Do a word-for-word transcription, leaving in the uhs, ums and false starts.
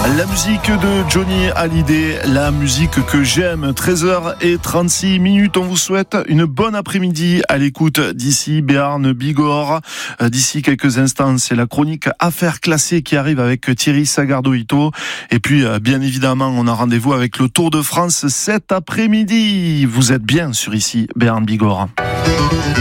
La musique de Johnny Hallyday, la musique que j'aime. treize heures trente-six minutes, on vous souhaite une bonne après-midi à l'écoute d'ici Béarn Bigorre. D'ici quelques instants, c'est la chronique Affaires classées qui arrive avec Thierry Sagardo-Ito. Et puis, bien évidemment, on a rendez-vous avec le Tour de France cet après-midi. Vous êtes bien sur ici Béarn Bigorre.